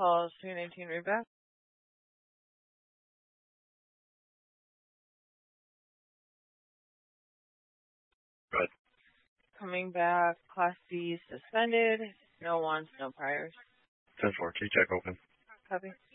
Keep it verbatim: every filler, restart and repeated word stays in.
calls three nineteen right back. Good. Coming back, Class B suspended. No wants, no priors. ten four, T check open. Copy.